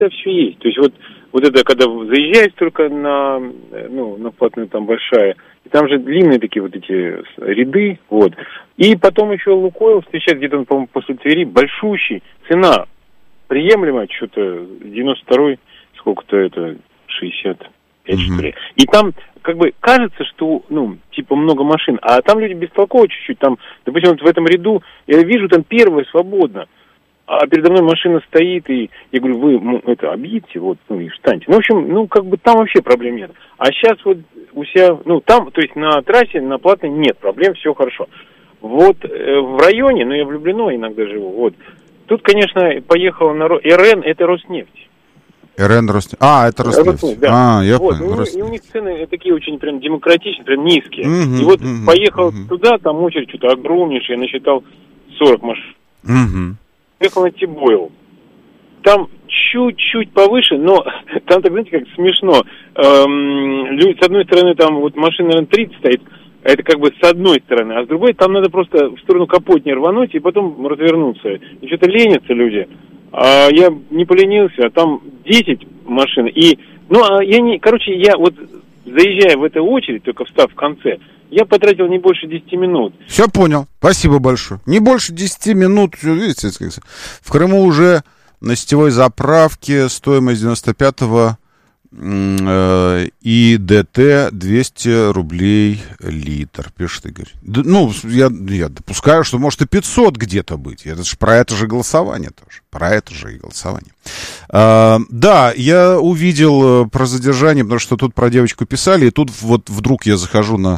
все есть. То есть вот это, когда заезжаешь только на платную, там большая, и там же длинные такие вот эти ряды, вот. И потом еще Лукойл встречает где-то, по-моему, после Твери, большущий, цена приемлемая, что-то 92-й, сколько-то это, 65, что ли. И там, как бы, кажется, что, типа, много машин, а там люди бестолково чуть-чуть, там, допустим, вот в этом ряду, я вижу, там первая свободна, а передо мной машина стоит, и я говорю, вы, объедьте, и встаньте. В общем, как бы там вообще проблем нет. А сейчас вот у себя, там, то есть на трассе, на платной нет проблем, все хорошо. Вот в районе, я в Люблино иногда живу, тут, конечно, поехала на РН, это Роснефть. РН Роснефть. Это Роснефть. Да. Я понял. И у них цены такие очень прям демократичные, прям низкие. И поехал туда, там очередь что-то огромнейшая, я насчитал 40 машин. Поехал на Тибойл. Там чуть-чуть повыше, но там, так знаете, как смешно. С одной стороны, там вот машина, наверное, 30 стоит, это как бы с одной стороны, а с другой там надо просто в сторону капотни рвануть и потом развернуться. И что-то ленятся люди. А я не поленился, а там 10 машин. Я вот заезжая в эту очередь, только встав в конце, я потратил не больше 10 минут. Все понял. Спасибо большое. Не больше 10 минут. Видите, в Крыму уже на сетевой заправке стоимость 95-го и ДТ 200 рублей литр, пишет Игорь. Я допускаю, что может и 500 где-то быть. Про это же голосование тоже. Про это же и голосование. Да, я увидел про задержание, потому что тут про девочку писали, и тут вот вдруг я захожу на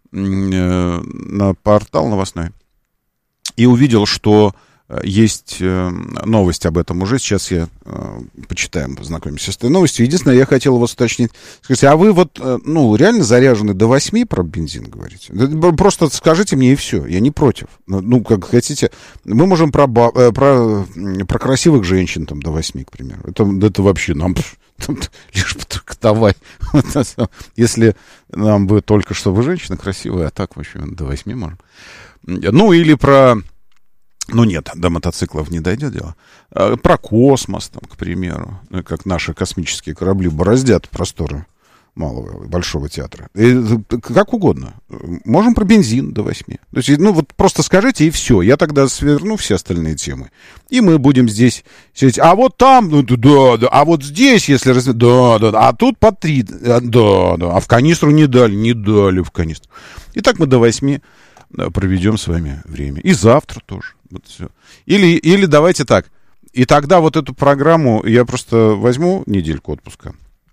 портал новостной и увидел, что есть новость об этом уже. Сейчас я почитаем, познакомимся с этой новостью. Единственное, я хотел вас уточнить. Скажите, а вы реально заряжены до 8 про бензин, говорите? Просто скажите мне, и все. Я не против. Как хотите. Мы можем про красивых женщин там до 8, к примеру. Это вообще нам... Лишь бы только давай. Если нам бы только что вы женщина красивая, а так вообще до 8 можем. Или про... нет, до мотоциклов не дойдет дело. Про космос, там, к примеру. Как наши космические корабли бороздят просторы малого и большого театра. Как угодно. Можем про бензин до 8. То есть, просто скажите, и все. Я тогда сверну все остальные темы. И мы будем здесь сидеть. А вот там, да. А вот здесь, если да. А тут по 3, да. А в канистру не дали в канистру. И так мы до 8 проведем с вами время. И завтра тоже. Вот все. Или давайте так. И тогда вот эту программу я просто возьму недельку отпуска.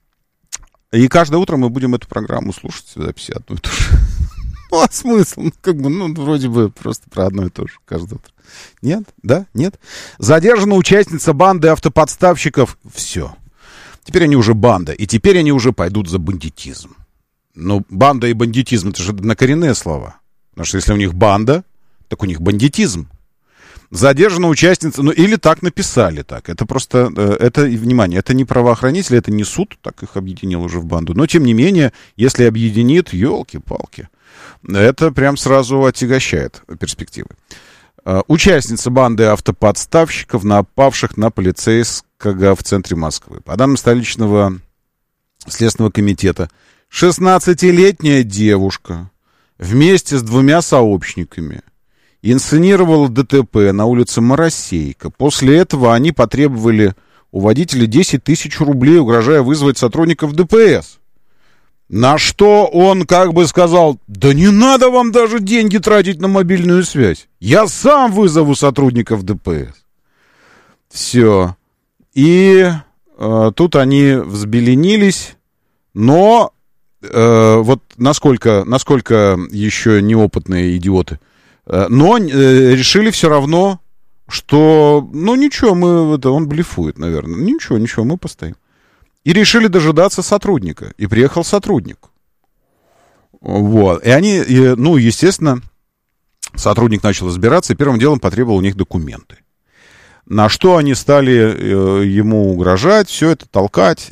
И каждое утро мы будем эту программу слушать, записи одну и ту же. А смысл? Вроде бы просто про одно и то же каждое утро. Нет? Да? Нет? Задержана участница банды автоподставщиков. Все. Теперь они уже банда. И теперь они уже пойдут за бандитизм. Банда и бандитизм — это же однокоренные слова. Потому что если у них банда, так у них бандитизм. Задержана участница, или так написали так. Это просто, внимание, это не правоохранители, это не суд, так их объединил уже в банду. Но, тем не менее, если объединит, елки-палки, это прям сразу отягощает перспективы. Участница банды автоподставщиков, напавших на полицейского в центре Москвы. По данным столичного Следственного комитета, 16-летняя девушка вместе с 2 сообщниками инсценировала ДТП на улице Моросейка. После этого они потребовали у водителя 10 тысяч рублей, угрожая вызвать сотрудников ДПС. На что он как бы сказал: да не надо вам даже деньги тратить на мобильную связь. Я сам вызову сотрудников ДПС. Все. И тут они взбеленились, но вот насколько еще неопытные идиоты, но решили все равно, что, ничего, он блефует, наверное. Ничего, мы постоим. И решили дожидаться сотрудника. И приехал сотрудник. Вот. И они, естественно, сотрудник начал разбираться и первым делом потребовал у них документы. На что они стали ему угрожать, все это толкать.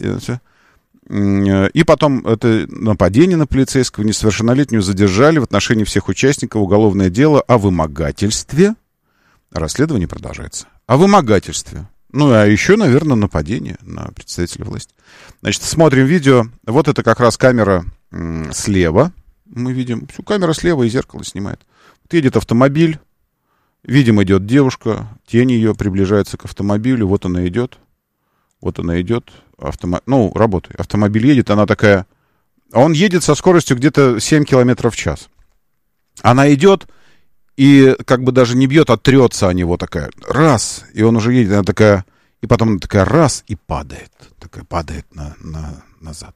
И потом это нападение на полицейского несовершеннолетнюю задержали. В отношении всех участников уголовное дело о вымогательстве. Расследование продолжается. О вымогательстве. Ну, а еще, наверное, нападение на представителя власти. Значит, смотрим видео. Вот это как раз камера слева. Мы видим, всю камера слева и зеркало снимает. Вот едет автомобиль. Видим, идет девушка. Тень ее приближается к автомобилю. Вот она идет. Вот она идет. Ну, работает. Автомобиль едет, она такая... Он едет со скоростью где-то 7 километров в час. Она идет и как бы даже не бьет, а трется о него такая. Раз. И он уже едет. Она такая... И потом она такая раз и падает. Такая падает назад.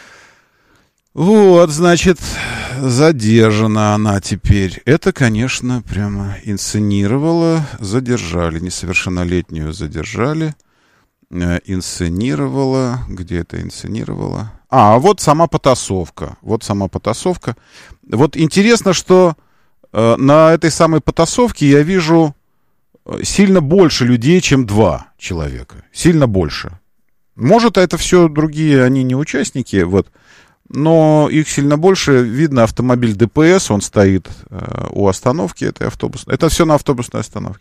Вот, значит, задержана она теперь. Это, конечно, прямо инсценировала. Задержали. Несовершеннолетнюю задержали. Инсценировала. Где это инсценировала? Вот сама потасовка. Вот сама потасовка. Вот интересно, что на этой самой потасовке я вижу сильно больше людей, чем 2 человека. Сильно больше. Может, это все другие, они не участники, вот. Но их сильно больше. Видно автомобиль ДПС, он стоит у остановки этой автобусной. Это все на автобусной остановке.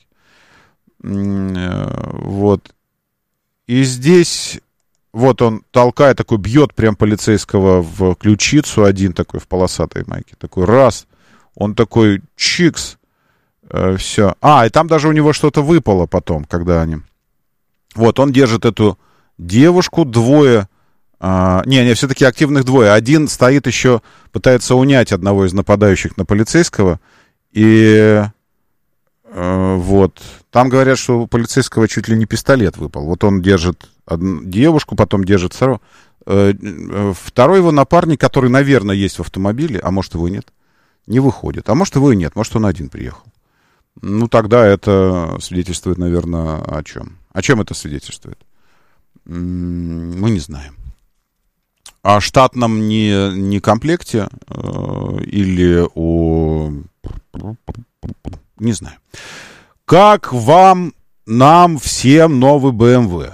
Вот. И здесь... Вот он толкает, такой бьет прям полицейского в ключицу, один такой в полосатой майке. Такой раз, он такой чикс, все. И там даже у него что-то выпало потом, когда они... Вот, он держит эту девушку, 2... все-таки активных 2. Один стоит еще, пытается унять одного из нападающих на полицейского. И вот, там говорят, что у полицейского чуть ли не пистолет выпал. Вот он держит одну девушку, потом держит второго. Второй его напарник, который, наверное, есть в автомобиле, а может, его и нет, не выходит. А может, его и нет, может, он один приехал. Ну, тогда это свидетельствует, наверное, о чем? О чем это свидетельствует? Мы не знаем. О штатном не комплекте или о... Не знаю. Как нам всем новый BMW?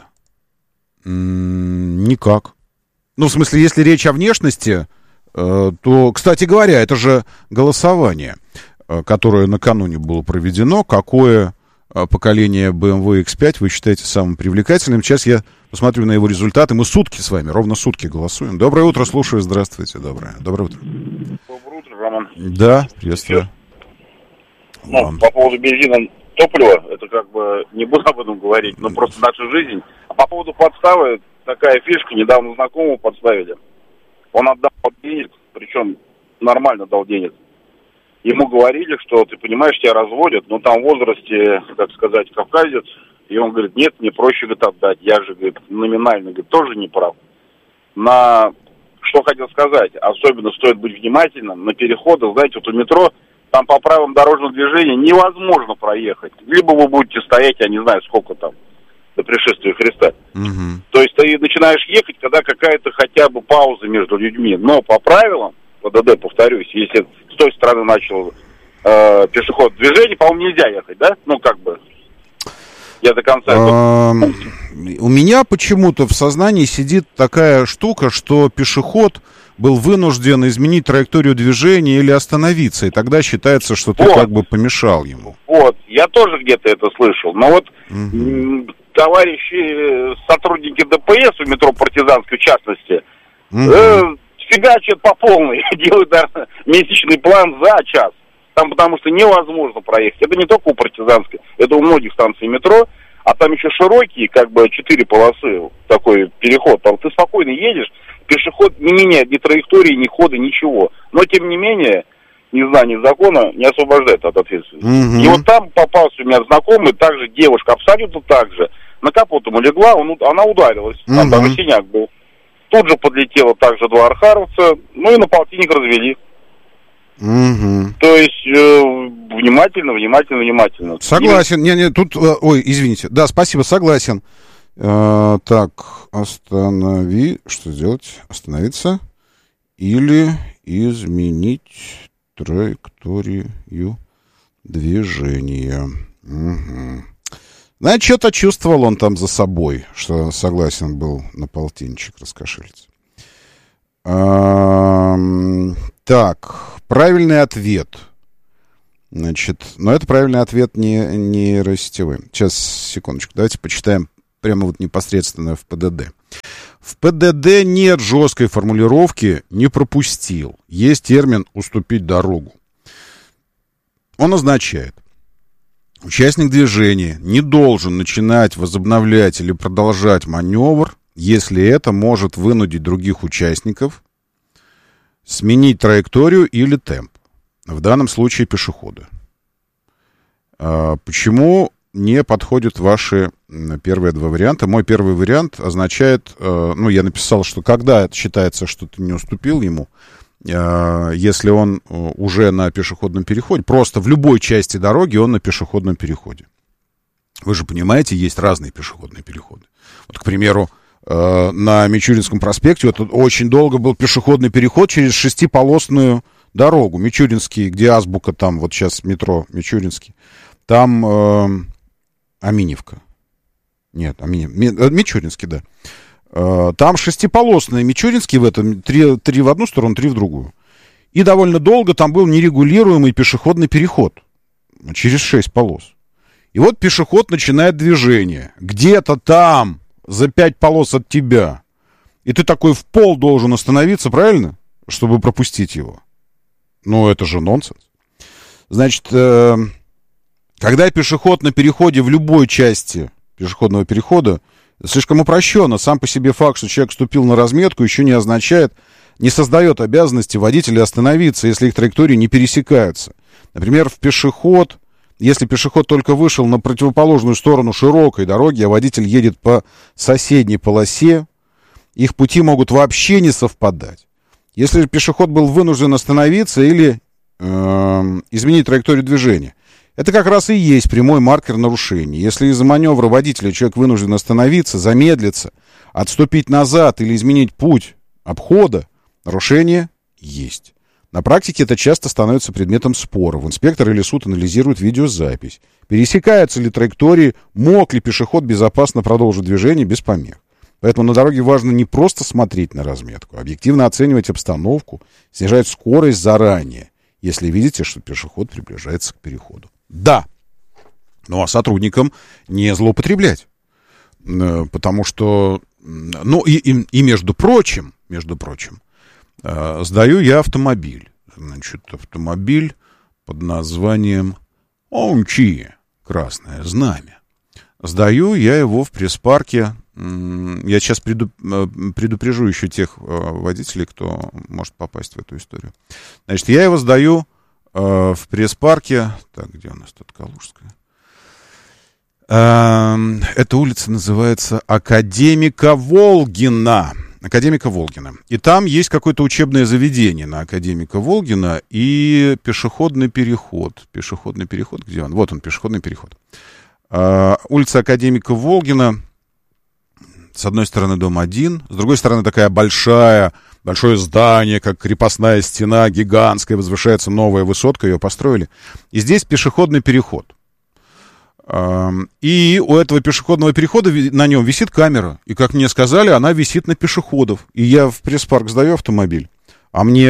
Никак. Ну, в смысле, если речь о внешности, то, кстати говоря, это же голосование, которое накануне было проведено. Какое поколение BMW X5 вы считаете самым привлекательным? Сейчас я посмотрю на его результаты. Мы сутки с вами, ровно сутки голосуем. Доброе утро, слушаю. Здравствуйте. Доброе утро. Доброе утро, Роман. Да, приветствую. По поводу бензина, топлива, это как бы не буду об этом говорить, но просто наша жизнь. А по поводу подставы, такая фишка, недавно знакомого подставили. Он отдал денег, причем нормально дал денег. Ему говорили, что, ты понимаешь, тебя разводят, но там в возрасте, как сказать, кавказец. И он говорит, нет, мне проще, говорит, отдать. Я же, говорит, номинально, говорит, тоже не прав. Что хотел сказать, особенно стоит быть внимательным на переходах, знаете, вот у метро, там по правилам дорожного движения невозможно проехать. Либо вы будете стоять, я не знаю, сколько там, до пришествия Христа. Угу. То есть ты начинаешь ехать, когда какая-то хотя бы пауза между людьми. Но по правилам, ПДД, повторюсь, если с той стороны начал пешеход движение, по-моему, нельзя ехать, да? Ну, как бы, я до конца... У меня почему-то в сознании сидит такая штука, что пешеход был вынужден изменить траекторию движения или остановиться, и тогда считается, что ты как бы помешал ему. Вот, я тоже где-то это слышал, но вот товарищи, сотрудники ДПС в метро Партизанской, в частности, фигачат по полной, делают даже месячный план за час, там потому что невозможно проехать. Это не только у Партизанской, это у многих станций метро, а там еще широкие, как бы 4 полосы, такой переход, там ты спокойно едешь, пешеход не меняет ни траектории, ни хода, ничего. Но, тем не менее, незнание закона не освобождает от ответственности. И вот там попался у меня знакомый, также девушка, абсолютно так же. На капот ему легла, она ударилась, там даже синяк был. Тут же подлетело также 2 архаровца, ну и на полтинник развели. То есть, внимательно. Согласен. Тут, извините. Да, спасибо, согласен. Так, что сделать? Остановиться или изменить траекторию движения. Значит, что-то чувствовал он там за собой, что согласен был на полтинничек раскошелиться. Так, правильный ответ. Значит, но это правильный ответ не нейросетевой. Сейчас, секундочку, давайте почитаем прямо вот непосредственно в ПДД. В ПДД нет жесткой формулировки «не пропустил». Есть термин «уступить дорогу». Он означает, участник движения не должен начинать, возобновлять или продолжать маневр, если это может вынудить других участников сменить траекторию или темп. В данном случае пешехода. Почему не подходят ваши первые два варианта? Мой первый вариант означает, я написал, что когда считается, что ты не уступил ему, если он уже на пешеходном переходе, просто в любой части дороги он на пешеходном переходе. Вы же понимаете, есть разные пешеходные переходы. Вот, к примеру, на Мичуринском проспекте это очень долго был пешеходный переход через шестиполосную дорогу. Мичуринский, где азбука, там вот сейчас метро Мичуринский. Там Аминевка. Нет, Мичуринский, да. Там шестиполосный Мичуринский в этом, три в одну сторону, три в другую. И довольно долго там был нерегулируемый пешеходный переход через 6 полос. И вот пешеход начинает движение. Где-то там, за 5 полос от тебя. И ты такой в пол должен остановиться, правильно? Чтобы пропустить его. Ну, это же нонсенс. Значит, когда пешеход на переходе в любой части пешеходного перехода, слишком упрощенно. Сам по себе факт, что человек вступил на разметку, еще не означает, не создает обязанности водителя остановиться, если их траектории не пересекаются. Например, если пешеход только вышел на противоположную сторону широкой дороги, а водитель едет по соседней полосе, их пути могут вообще не совпадать. Если пешеход был вынужден остановиться или изменить траекторию движения, это как раз и есть прямой маркер нарушения. Если из-за маневра водителя человек вынужден остановиться, замедлиться, отступить назад или изменить путь обхода, нарушение есть. На практике это часто становится предметом споров. Инспектор или суд анализирует видеозапись. Пересекаются ли траектории, мог ли пешеход безопасно продолжить движение без помех. Поэтому на дороге важно не просто смотреть на разметку, а объективно оценивать обстановку, снижать скорость заранее, если видите, что пешеход приближается к переходу. Да, ну а сотрудникам не злоупотреблять. Потому что, между прочим, сдаю я автомобиль. Значит, автомобиль под названием Ончи, Красное Знамя. Сдаю я его в пресс-парке. Я сейчас предупрежу еще тех водителей, кто может попасть в эту историю. Значит, я его сдаю в пресс-парке. Так, где у нас тут Калужская? Эта улица называется Академика Волгина. Академика Волгина. И там есть какое-то учебное заведение на Академика Волгина и пешеходный переход. Пешеходный переход, где он? Вот он, пешеходный переход. Улица Академика Волгина. С одной стороны дом 1, с другой стороны такая большое здание, как крепостная стена, гигантская, возвышается новая высотка, ее построили. И здесь пешеходный переход. И у этого пешеходного перехода на нем висит камера. И, как мне сказали, она висит на пешеходов. И я в пресс-парк сдаю автомобиль, а мне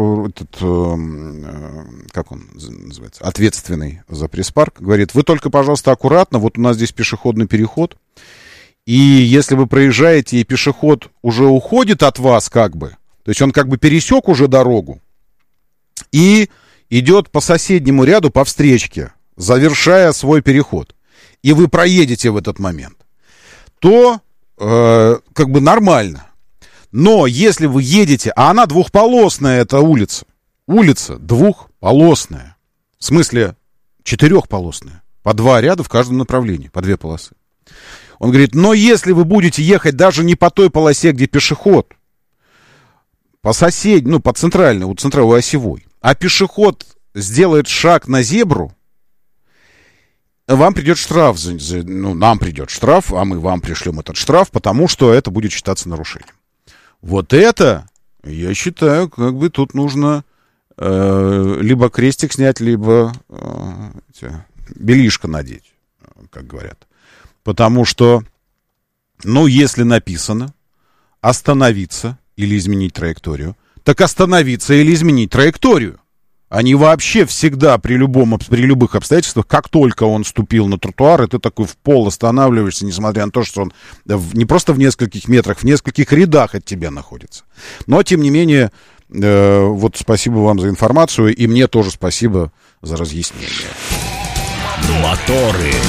как он называется, ответственный за пресс-парк, говорит: вы только, пожалуйста, аккуратно, вот у нас здесь пешеходный переход. И если вы проезжаете, и пешеход уже уходит от вас как бы, то есть он как бы пересек уже дорогу и идет по соседнему ряду по встречке, завершая свой переход, и вы проедете в этот момент, то как бы нормально. Но если вы едете, а она двухполосная, эта улица двухполосная, в смысле четырехполосная, по 2 ряда в каждом направлении, по 2 полосы. Он говорит: но если вы будете ехать даже не по той полосе, где пешеход, по соседней, по центральной, у центровой осевой, а пешеход сделает шаг на зебру, вам придет штраф, нам придет штраф, а мы вам пришлем этот штраф, потому что это будет считаться нарушением. Вот это, я считаю, как бы тут нужно либо крестик снять, либо белишко надеть, как говорят. Потому что, если написано остановиться или изменить траекторию, так остановиться или изменить траекторию. Они вообще всегда при любых обстоятельствах, как только он ступил на тротуар, и ты такой в пол останавливаешься, несмотря на то, что он не просто в нескольких метрах, в нескольких рядах от тебя находится. Но, тем не менее, вот спасибо вам за информацию, и мне тоже спасибо за разъяснение. Моторы.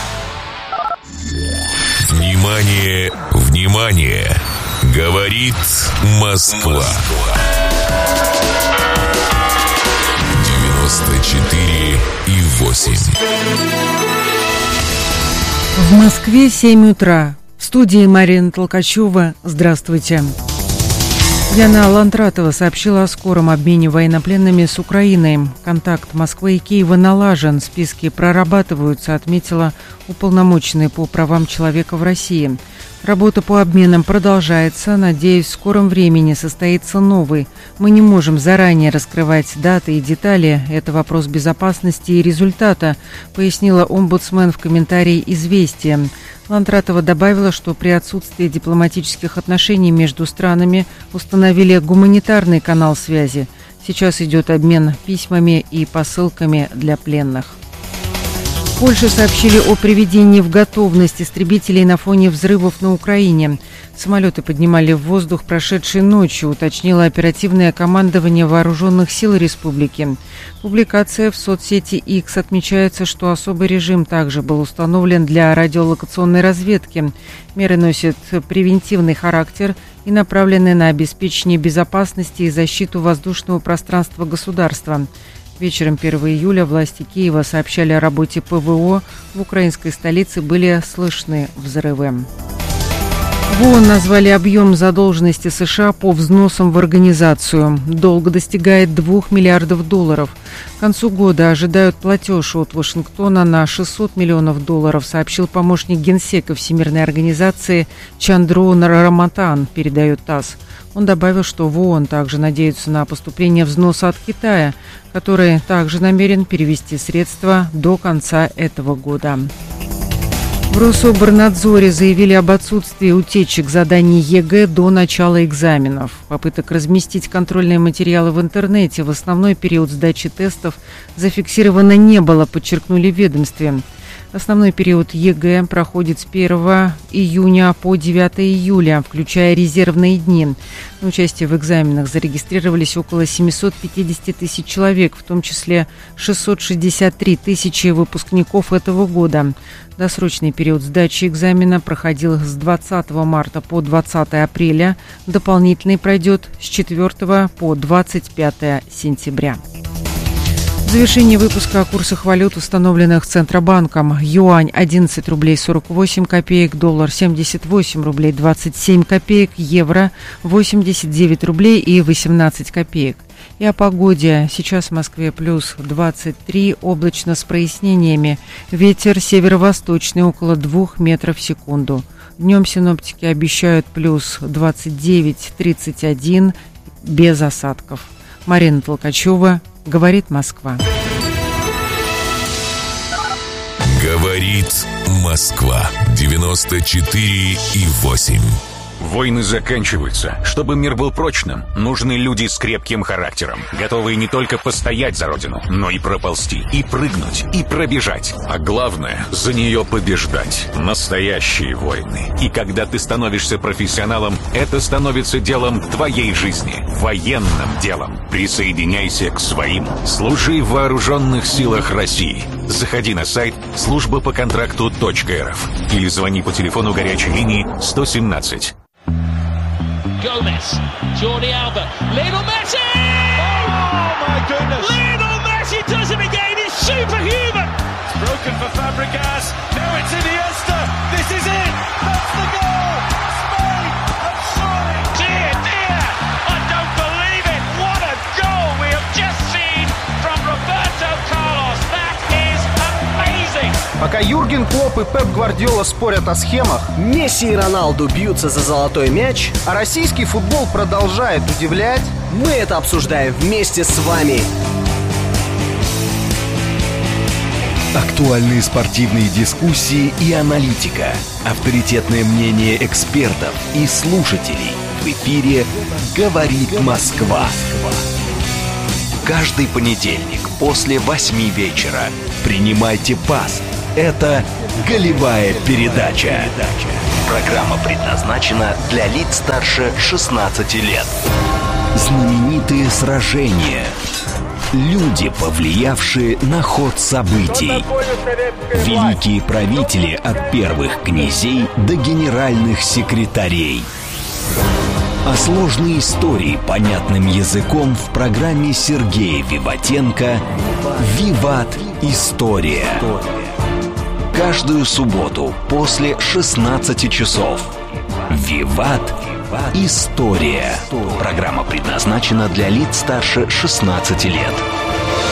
Внимание, внимание! Говорит Москва. 94,8. В Москве 7 утра. В студии Марина Толкачева. Здравствуйте. Яна Лантратова сообщила о скором обмене военнопленными с Украиной. Контакт Москвы и Киева налажен, списки прорабатываются, отметила уполномоченный по правам человека в России. Работа по обменам продолжается. Надеюсь, в скором времени состоится новый. Мы не можем заранее раскрывать даты и детали. Это вопрос безопасности и результата, пояснила омбудсмен в комментарии «Известия». Лантратова добавила, что при отсутствии дипломатических отношений между странами установили гуманитарный канал связи. Сейчас идет обмен письмами и посылками для пленных. В Польше сообщили о приведении в готовность истребителей на фоне взрывов на Украине. Самолеты поднимали в воздух прошедшей ночью, уточнило оперативное командование Вооруженных сил Республики. Публикация в соцсети X отмечается, что особый режим также был установлен для радиолокационной разведки. Меры носят превентивный характер и направлены на обеспечение безопасности и защиту воздушного пространства государства. Вечером 1 июля власти Киева сообщали о работе ПВО. В украинской столице были слышны взрывы. В ООН назвали объем задолженности США по взносам в организацию. Долг достигает $2 миллиардов. К концу года ожидают платеж от Вашингтона на $600 миллионов, сообщил помощник генсека Всемирной организации Чандру Нараматан, передает ТАСС. Он добавил, что в ООН также надеются на поступление взноса от Китая, который также намерен перевести средства до конца этого года. В Рособорнадзоре заявили об отсутствии утечек заданий ЕГЭ до начала экзаменов. Попыток разместить контрольные материалы в интернете в основной период сдачи тестов зафиксировано не было, подчеркнули в ведомстве. Основной период ЕГЭ проходит с 1 июня по 9 июля, включая резервные дни. На участие в экзаменах зарегистрировались около 750 тысяч человек, в том числе 663 тысячи выпускников этого года. Досрочный период сдачи экзамена проходил с 20 марта по 20 апреля. Дополнительный пройдет с 4 по 25 сентября. В завершении выпуска о курсах валют, установленных Центробанком. Юань 11 рублей 48 копеек, доллар 78 рублей 27 копеек, евро 89 рублей и 18 копеек. И о погоде. Сейчас в Москве плюс 23, облачно с прояснениями. Ветер северо-восточный около 2 метров в секунду. Днем синоптики обещают плюс 29-31 без осадков. Марина Толкачева, говорит Москва. Говорит Москва. 94,8. Войны заканчиваются. Чтобы мир был прочным, нужны люди с крепким характером, готовые не только постоять за родину, но и проползти, и прыгнуть, и пробежать. А главное, за нее побеждать. Настоящие войны. И когда ты становишься профессионалом, это становится делом твоей жизни. Военным делом. Присоединяйся к своим. Служи в Вооруженных силах России. Заходи на сайт службапоконтракту.рф или звони по телефону горячей линии 117. Gomez, Jordi Alba, Lionel Messi! Oh my goodness! Lionel Messi does it again, it's superhuman! It's broken for Fabregas, now it's Iniesta, this is it! That's the goal! Spain have scored! Dear, dear, I don't believe it! What a goal we have just seen from Roberto Carlos! That is amazing! Пока Юрген Клопп и Пеп Гвардиола спорят о схемах, Месси и Роналду бьются за золотой мяч, а российский футбол продолжает удивлять, мы это обсуждаем вместе с вами. Актуальные спортивные дискуссии и аналитика. Авторитетное мнение экспертов и слушателей. В эфире «Говорит Москва». каждый понедельник после 8 вечера. Принимайте пас. Это «Голевая передача». Программа предназначена для лиц старше 16 лет. Знаменитые сражения. Люди, повлиявшие на ход событий. Великие правители от первых князей до генеральных секретарей. А сложные истории понятным языком в программе Сергея Виватенко «Виват. История». Каждую субботу после 16 часов. «Виват. История». Программа предназначена для лиц старше 16 лет.